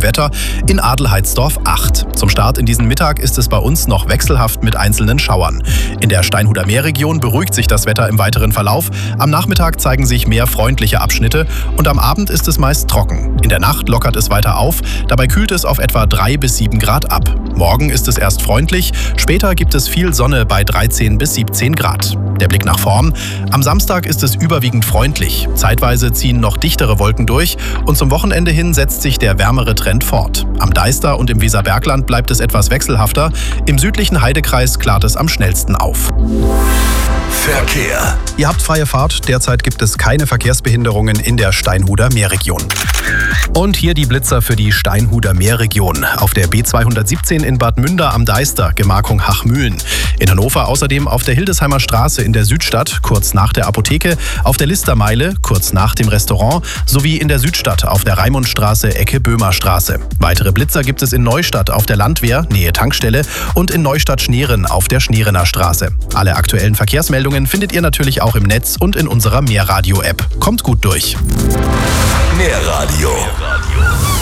Wetter, in Adelheidsdorf 8. Zum Start in diesen Mittag ist es bei uns noch wechselhaft mit einzelnen Schauern. In der Steinhuder Meerregion beruhigt sich das Wetter im weiteren Verlauf. Am Nachmittag zeigen sich mehr freundliche Abschnitte und am Abend ist es meist trocken. In der Nacht lockert es weiter auf, dabei kühlt es auf etwa 3 bis 7 Grad ab. Morgen ist es erst freundlich, später gibt es viel Sonne bei 13 bis 17 Grad. Der Blick nach vorn. Am Samstag ist es überwiegend freundlich. Zeitweise ziehen noch dichtere Wolken durch und zum Wochenende hin setzt sich der wärmere Trend fort. Am Deister und im Weserbergland bleibt es etwas wechselhafter. Im südlichen Heidekreis klart es am schnellsten auf. Verkehr. Ihr habt freie Fahrt. Derzeit gibt es keine Verkehrsbehinderungen in der Steinhuder Meerregion. Und hier die Blitzer für die Steinhuder Meerregion. Auf der B217 in Bad Münder am Deister, Gemarkung Hachmühlen. In Hannover außerdem auf der Hildesheimer Straße in der Südstadt, kurz nach der Apotheke, auf der Listermeile, kurz nach dem Restaurant, sowie in der Südstadt auf der Raimundstraße, Ecke Böhmerstraße. Weitere Blitzer gibt es in Neustadt auf der Landwehr, Nähe Tankstelle und in Neustadt-Schneren auf der Schnerener Straße. Alle aktuellen Verkehrsmeldungen findet ihr natürlich auch im Netz und in unserer Mehrradio-App. Kommt gut durch. Mehrradio.